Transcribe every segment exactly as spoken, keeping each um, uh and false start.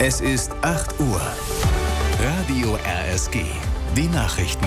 Es ist acht Uhr. Radio R S G. Die Nachrichten.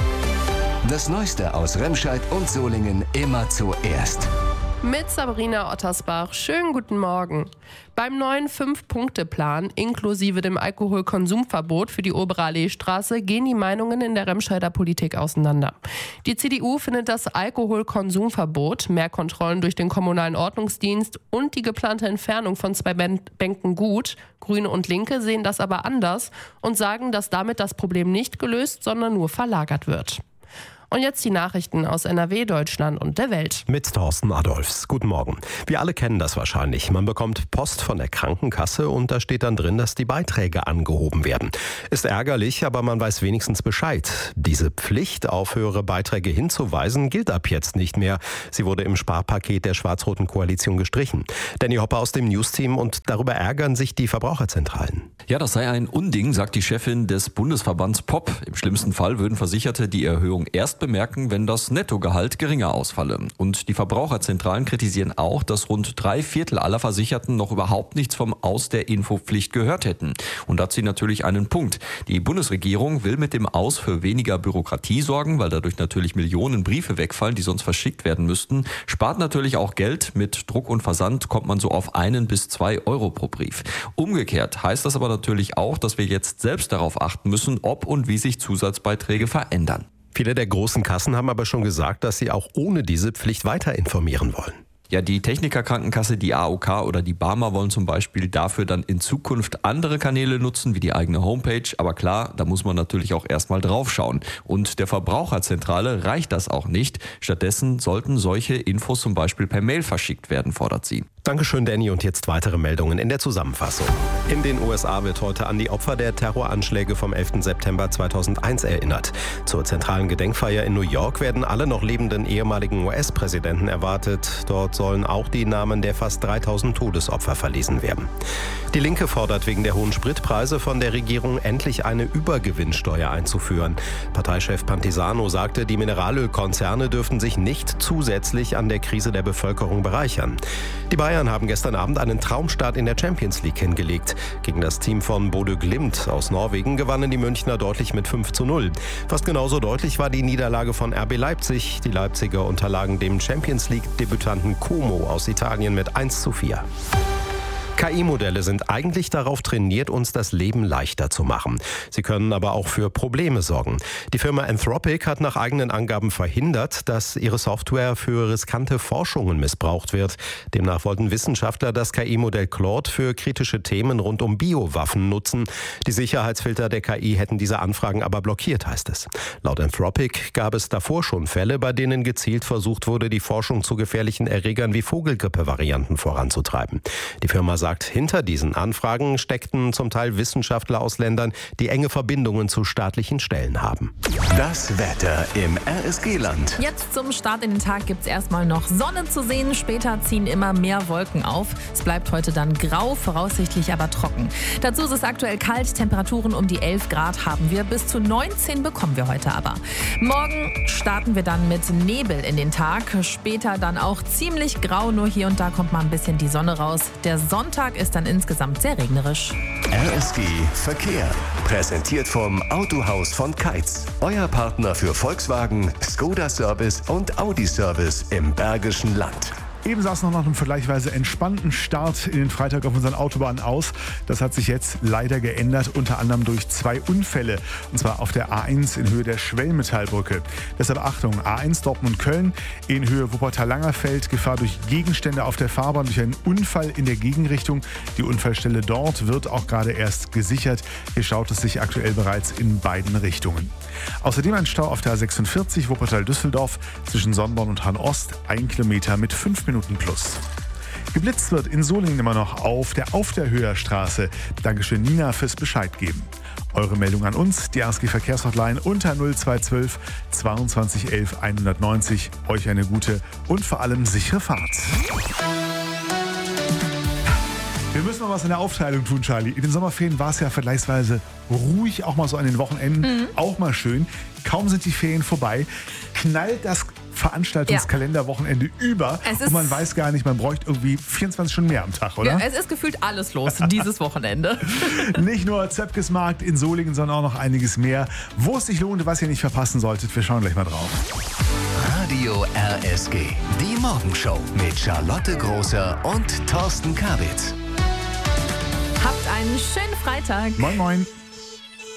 Das Neueste aus Remscheid und Solingen immer zuerst. Mit Sabrina Ottersbach. Schönen guten Morgen. Beim neuen Fünf-Punkte-Plan inklusive dem Alkoholkonsumverbot für die Obere Alleestraße gehen die Meinungen in der Remscheider Politik auseinander. Die C D U findet das Alkoholkonsumverbot, mehr Kontrollen durch den kommunalen Ordnungsdienst und die geplante Entfernung von zwei Bänken gut. Grüne und Linke sehen das aber anders und sagen, dass damit das Problem nicht gelöst, sondern nur verlagert wird. Und jetzt die Nachrichten aus N R W, Deutschland und der Welt. Mit Thorsten Adolfs. Guten Morgen. Wir alle kennen das wahrscheinlich. Man bekommt Post von der Krankenkasse und da steht dann drin, dass die Beiträge angehoben werden. Ist ärgerlich, aber man weiß wenigstens Bescheid. Diese Pflicht, auf höhere Beiträge hinzuweisen, gilt ab jetzt nicht mehr. Sie wurde im Sparpaket der schwarz-roten Koalition gestrichen. Danny Hopper aus dem News-Team, und darüber ärgern sich die Verbraucherzentralen. Ja, das sei ein Unding, sagt die Chefin des Bundesverbands P O P. Im schlimmsten Fall würden Versicherte die Erhöhung erst bemerken, wenn das Nettogehalt geringer ausfalle. Und die Verbraucherzentralen kritisieren auch, dass rund drei Viertel aller Versicherten noch überhaupt nichts vom Aus der Infopflicht gehört hätten. Und da hat sie natürlich einen Punkt. Die Bundesregierung will mit dem Aus für weniger Bürokratie sorgen, weil dadurch natürlich Millionen Briefe wegfallen, die sonst verschickt werden müssten. Spart natürlich auch Geld. Mit Druck und Versand kommt man so auf einen bis zwei Euro pro Brief. Umgekehrt heißt das aber natürlich auch, dass wir jetzt selbst darauf achten müssen, ob und wie sich Zusatzbeiträge verändern. Viele der großen Kassen haben aber schon gesagt, dass sie auch ohne diese Pflicht weiter informieren wollen. Ja, die Technikerkrankenkasse, die A O K oder die Barmer wollen zum Beispiel dafür dann in Zukunft andere Kanäle nutzen, wie die eigene Homepage. Aber klar, da muss man natürlich auch erstmal drauf schauen. Und der Verbraucherzentrale reicht das auch nicht. Stattdessen sollten solche Infos zum Beispiel per Mail verschickt werden, fordert sie. Dankeschön, Danny. Und jetzt weitere Meldungen in der Zusammenfassung. In den U S A wird heute an die Opfer der Terroranschläge vom elften September zweitausendeins erinnert. Zur zentralen Gedenkfeier in New York werden alle noch lebenden ehemaligen U S-Präsidenten erwartet. Dort sollen auch die Namen der fast dreitausend Todesopfer verlesen werden. Die Linke fordert wegen der hohen Spritpreise von der Regierung endlich eine Übergewinnsteuer einzuführen. Parteichef Pantisano sagte, die Mineralölkonzerne dürften sich nicht zusätzlich an der Krise der Bevölkerung bereichern. Die Bayern haben gestern Abend einen Traumstart in der Champions League hingelegt. Gegen das Team von Bodø Glimt aus Norwegen gewannen die Münchner deutlich mit fünf zu null. Fast genauso deutlich war die Niederlage von R B Leipzig. Die Leipziger unterlagen dem Champions League-Debütanten Como aus Italien mit eins zu vier. K I-Modelle sind eigentlich darauf trainiert, uns das Leben leichter zu machen. Sie können aber auch für Probleme sorgen. Die Firma Anthropic hat nach eigenen Angaben verhindert, dass ihre Software für riskante Forschungen missbraucht wird. Demnach wollten Wissenschaftler das K I-Modell Claude für kritische Themen rund um Biowaffen nutzen. Die Sicherheitsfilter der K I hätten diese Anfragen aber blockiert, heißt es. Laut Anthropic gab es davor schon Fälle, bei denen gezielt versucht wurde, die Forschung zu gefährlichen Erregern wie Vogelgrippe-Varianten voranzutreiben. Die Firma sagt, hinter diesen Anfragen steckten zum Teil Wissenschaftler aus Ländern, die enge Verbindungen zu staatlichen Stellen haben. Das Wetter im R S G-Land. Jetzt zum Start in den Tag gibt es erstmal noch Sonne zu sehen. Später ziehen immer mehr Wolken auf. Es bleibt heute dann grau, voraussichtlich aber trocken. Dazu ist es aktuell kalt. Temperaturen um die elf Grad haben wir. Bis zu neunzehn bekommen wir heute aber. Morgen starten wir dann mit Nebel in den Tag. Später dann auch ziemlich grau. Nur hier und da kommt mal ein bisschen die Sonne raus. Der Sonntag ist dann insgesamt sehr regnerisch. R S G Verkehr. Präsentiert vom Autohaus von Keitz. Euer Partner für Volkswagen, Skoda Service und Audi Service im Bergischen Land. Eben sah es noch nach einem vergleichsweise entspannten Start in den Freitag auf unseren Autobahnen aus. Das hat sich jetzt leider geändert, unter anderem durch zwei Unfälle. Und zwar auf der A eins in Höhe der Schwellmetallbrücke. Deshalb Achtung, A eins Dortmund-Köln in Höhe Wuppertal-Langerfeld. Gefahr durch Gegenstände auf der Fahrbahn durch einen Unfall in der Gegenrichtung. Die Unfallstelle dort wird auch gerade erst gesichert. Hier staut es sich aktuell bereits in beiden Richtungen. Außerdem ein Stau auf der A sechsundvierzig Wuppertal-Düsseldorf zwischen Sonnborn und Hahn-Ost. Ein Kilometer mit fünf Minuten plus. Geblitzt wird in Solingen immer noch auf der Auf der Höher Straße. Dankeschön Nina fürs Bescheid geben. Eure Meldung an uns, die R S G Verkehrshotline unter null zwei zwölf zweiundzwanzig elf hundertneunzig. Euch eine gute und vor allem sichere Fahrt. Wir müssen noch was in der Aufteilung tun, Charlie. In den Sommerferien war es ja vergleichsweise ruhig, auch mal so an den Wochenenden. Mhm. Auch mal schön. Kaum sind die Ferien vorbei, knallt das Veranstaltungskalenderwochenende über. Es ist- Und man weiß gar nicht, man bräuchte irgendwie vierundzwanzig Stunden mehr am Tag, oder? Ja, es ist gefühlt alles los dieses Wochenende. Nicht nur Zöpkes Markt in Solingen, sondern auch noch einiges mehr. Wo es sich lohnt, was ihr nicht verpassen solltet, wir schauen gleich mal drauf. Radio R S G. Die Morgenshow mit Charlotte Großer und Thorsten Kabitz. Habt einen schönen Freitag. Moin, moin.